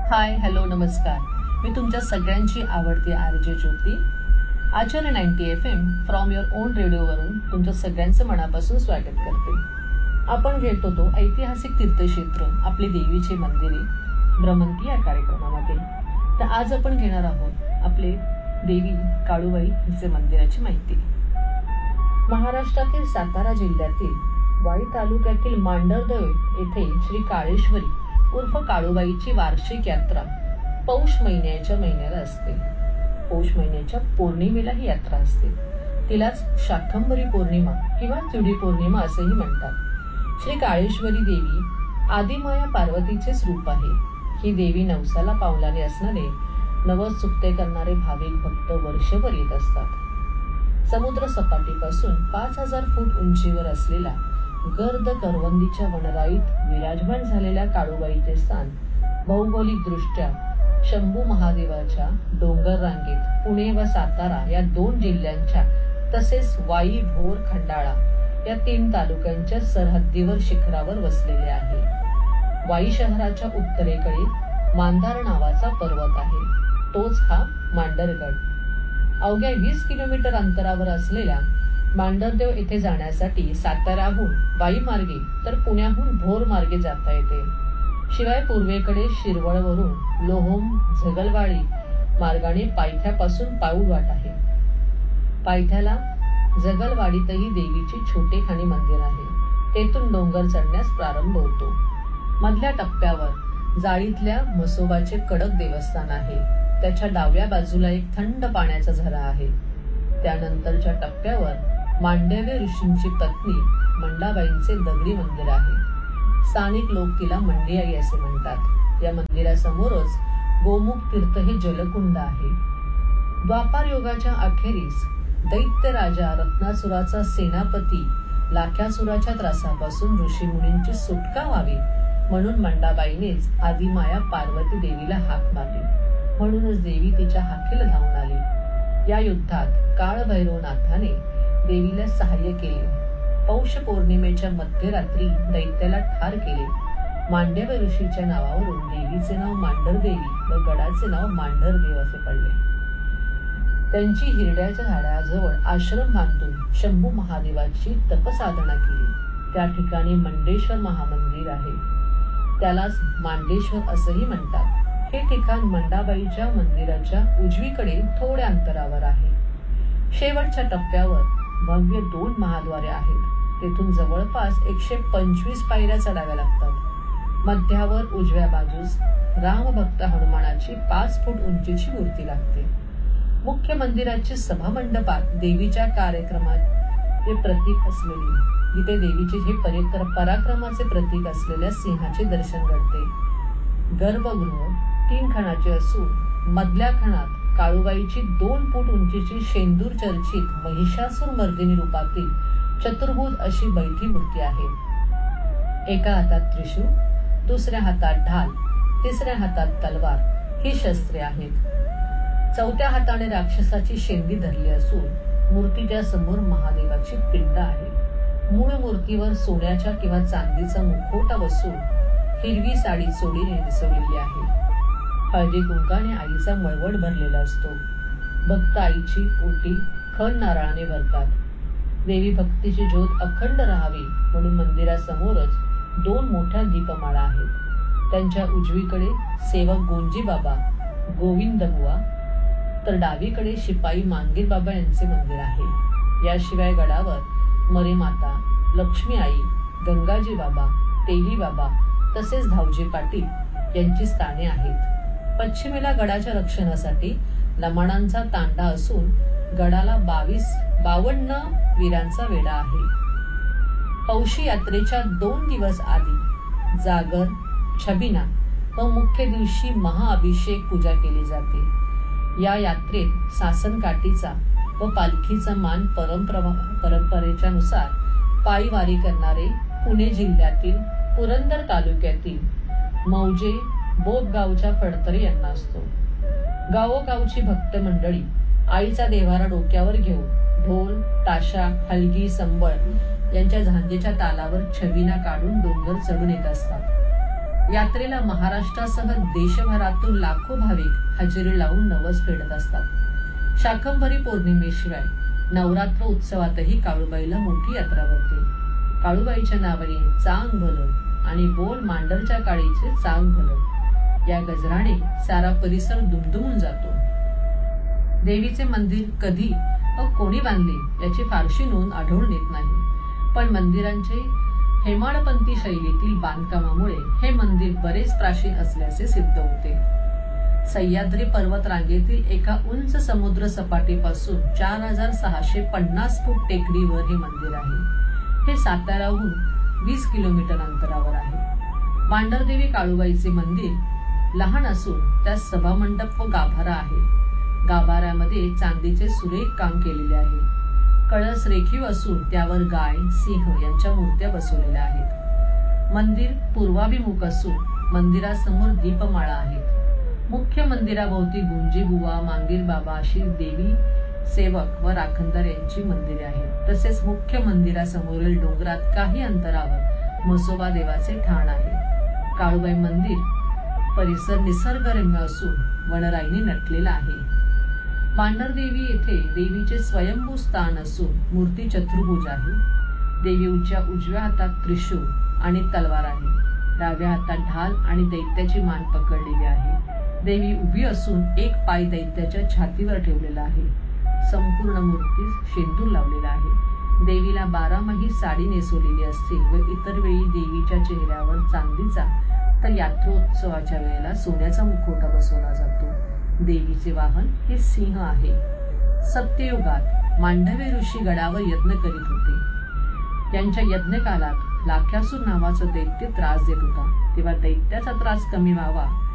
Hi hello नमस्कार. मी तुमच्या सगळ्यांची आवडती RJ Jyoti. Acharya 90 FM from your on रेडिओवरून तुमच्या सगळ्यांचं मनापासून स्वागत करते. आपण घेत होतो ऐतिहासिक तीर्थक्षेत्र आपली देवीची मंदिरे भ्रमंती या कार्यक्रमामध्ये. तर आज आपण घेणार आहोत आपले देवी काळूबाई हिचे मंदिराची माहिती. महाराष्ट्रातील सातारा जिल्ह्यातील वाई तालुक्यातील मांढरदेव येथे श्री काळेश्वरी उर्फ काळूबाईची वार्षिक यात्रा पौष महिन्याला असते. पौष महिन्याच्या पौर्णिमेला ही यात्रा असते. तिलाच शाकंभरी पौर्णिमा किंवा चुडी पौर्णिमा असेही म्हणतात. श्री काळेश्वरी देवी आदिमाया पार्वतीचे रूप आहे. ही देवी नवसाला पावलाने असणारे नवस चुकते करणारे भाविक भक्त वर्षभर येत असतात. समुद्र सपाटीपासून 5000 फूट उंचीवर असलेला गर्द करवंदीच्या वनराईत विराजमान झालेल्या काळूबाईचे स्थान भौगोलिक दृष्ट्या शंभू महादेवाच्या डोंगर रांगेत पुणे व सातारा या 2 जिल्ह्यांच्या तसेच वाई भोर खंडाळा या 3 तालुक्यांच्या सरहद्दीवर शिखरावर वसलेले आहे. वाई शहराच्या उत्तरेकडे मांदार नावाचा पर्वत आहे. तोच हा मांडरगड. अवघ्या 20 किलोमीटर अंतरावर असलेल्या मांढरदेव येथे जाण्यासाठी साताऱ्याहून वाई मार्गे तर पुण्याहून भोर मार्गे जाता येते. शिवाय पूर्वेकडे शिरवळवरून लोहोम झगलवाडी मार्गाने पायथ्यापासून पाऊल वाट आहे. पायथ्याला झगलवाडीतही देवीचे छोटेखानी मंदिर आहे. तेथून डोंगर चढण्यास प्रारंभ होतो. मधल्या टप्प्यावर जाळीतल्या म्हसोबाचे कडक देवस्थान आहे. त्याच्या डाव्या बाजूला एक थंड पाण्याचा झरा आहे. त्यानंतरच्या टप्प्यावर मांडव्य ऋषींची पत्नी मंडाबाईंचे दगडी मंदिर आहे. स्थानिक लोक तिला मंडियाई असे म्हणतात. या मंदिरासमोरच गोमुख तीर्थ हे जलकुंड आहे. द्वापार युगाच्या अखेरीस दैत्य राजा रत्नासुराचा सेनापती लाख्यासुराच्या त्रासापासून ऋषीमुनींची सुटका व्हावी म्हणून मंडाबाईनेच आदिमाया पार्वती देवीला हाक मारली. म्हणूनच देवी तिच्या हाकेला धावून आली. या युद्धात काळभैरवनाथाने देवीला सहाय्य केले. पौष पौर्णिमेच्या मध्यरात्री दैत्याला ठार केले. मांडव्य ऋषीच्या नावावरून देवीचे नाव मांढरदेवी व गडाचे नाव मांढरदेव असे पडले. त्यांची हिरड्याच्या झाडाजवळ आश्रम बांधून शंभू महादेवाची तपसाधना केली. त्या ठिकाणी मंडेश्वर महामंदिर आहे. त्यालाच मांडेश्वर असंही म्हणतात. हे ठिकाण मंडाबाईच्या मंदिराच्या उजवीकडे थोड्या अंतरावर आहे. शेवटच्या टप्प्यावर भव्य 2 महाद्वारे आहेत. तेथून जवळपास 125 पायऱ्या चढाव्या लागतात. मध्यावर उजव्या बाजूस रामभक्त हनुमानाची 5 फूट उंचीची मूर्ती लागते. मुख्य मंदिराची सभा मंडपात देवीच्या कार्यक्रमाचे प्रतीक असलेली जिथे देवीचे हे पराक्रमाचे प्रतीक असलेल्या सिंहाचे दर्शन घडते. गर्भगृह 3 खणाचे असून मधल्या खणात काळूबाईची 2 फूट उंचीची शेंदूर चर्चित महिषासूर मर्दिनी रूपातील चतुर्भुज अशी बैठी मूर्ती आहे. एका हातात त्रिशूळ, दुसऱ्या हातात ढाल, तिसऱ्या हातात तलवार ही शस्त्रे आहेत. 4थ्या हाताने राक्षसाची शेंदी धरली असून मूर्तीच्या समोर महादेवाची पिंड आहे. मूळ मूर्तीवर सोन्याच्या किंवा चांदीचा मुखवटा बसून हिरवी साडी चोळीने नेसवलेली आहे. हळदी कुंकाने आईचा मळवट भरलेला असतो. भक्त आईची ओटी खण नारळाने भरतात. देवी भक्तीची ज्योत अखंड राहावी म्हणून मंदिरासमोरच 2 मोठ्या दीपमाळा आहेत. त्यांच्या उजवीकडे सेवक गोंजी बाबा, गोविंद बुवा तर डावीकडे शिपाई मांगीर बाबा यांचे मंदिर आहे. याशिवाय गडावर मरे माता, लक्ष्मी आई, गंगाजी बाबा, तेली बाबा तसेच धावजी पाटील यांची स्थाने आहेत. पश्चिमेला गडाच्या रक्षणासाठी लमाणांचा तांडा असून गडाला 52 वीरांचा वेढा आहे. पौशी यात्रेच्या 2 दिवस आधी जागर, छबिना व मुख्य दिवशी महाअभिषेक पूजा केली जाते. या यात्रेत सासनकाठीचा व पालखीचा मान परंपरेच्या नुसार पायी वारी करणारे पुणे जिल्ह्यातील पुरंदर तालुक्यातील मौजे बोपगावच्या फडतरे यांना असतो. गावोगावची भक्त मंडळी आईचा देव्हारा डोक्यावर घेऊन ढोल, ताशा, हलगी, संबळ यांच्या झांजेच्या तालावर छबिना काढून डोंगर चढून येत असतात. यात्रेला महाराष्ट्रासह देशभरातून लाखो भाविक हजेरी लावून नवस फेडत असतात. शाकंभरी पौर्णिमेशिवाय नवरात्र उत्सवातही काळूबाईला मोठी यात्रा भरते. काळूबाईच्या नावाने चांग भलं आणि बोल मांडरच्या काळीचे चांग भलं या गजराने सारा परिसर दुमदुमून जातो. देवीचे मंदिर कधी व कोणी बांधले याची फारशी नोंद आढळून येत नाही, पण मंदिरांचे हेमाडपंथी शैलीतील बांधकामामुळे हे मंदिर बरेच प्राचीन असल्याचे सिद्ध होते. सह्याद्री पर्वत रांगेतील एका उंच समुद्र सपाटीपासून 4650 फूट टेकडीवर हे मंदिर आहे. हे साताराहून 20 किलोमीटर अंतरावर आहे. मांढरदेवी काळूबाईचे मंदिर लहान असून त्यात सभामंडप व गाभारा आहे. गाभाऱ्यामध्ये चांदीचे सुरेख काम केलेले आहे. कळस रेखीव असून त्यावर गाय, सिंह यांच्या मूर्त्या बसवलेल्या आहेत. मंदिर पूर्वाभिमुख असून मंदिरासमोर दीपमाळा आहेत. मुख्य मंदिराभोवती गुंजीबुवा, मांगीर बाबा अशी देवी सेवक व राखणदार यांची मंदिरे आहेत. तसेच मुख्य मंदिरासमोरील डोंगरात काही अंतरावर म्हसोबा देवाचे ठाण आहे. काळूबाई मंदिर परिसर निसर्गरम्य असून वनराईने नटलेला आहे. मांढरदेवी येथे देवीचे स्वयंभू स्थान असून मूर्ती चतुर्भुज आहे. देवीच्या उजव्या हातात त्रिशूळ आणि तलवार आहे. डाव्या हातात ढाल आणि दैत्याची मान पकडलेली आहे. देवी उभी असून एक पाय दैत्याच्या छातीवर ठेवलेला आहे. संपूर्ण मूर्तीस शेंदूर लावलेला आहे. देवीला 12 माही साडी नेसवलेली असते व इतर वेळी देवीच्या चेहऱ्यावर चांदीचा तर यात्रोत्सवाच्या वेळेला सोन्याचा मुखवटा बसवला जातो. देवीचे वाहन हे सिंह आहे. सत्ययुगात मांडवे ऋषी गडावर यज्ञ करीत होते. यांच्या यज्ञकालात लाख्यासूर नावाचा दैत्य त्रास देत होता. तेव्हा दैत्याचा त्रास कमी व्हावा